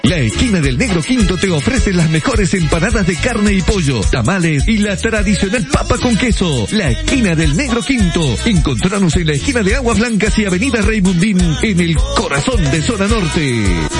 La esquina del Negro Quinto te ofrece las mejores empanadas de carne y pollo, tamales y la tradicional papa con queso. La esquina del Negro Quinto. Encontranos en la esquina de Aguas Blancas y Avenida Raymundín, en el corazón de Zona Norte.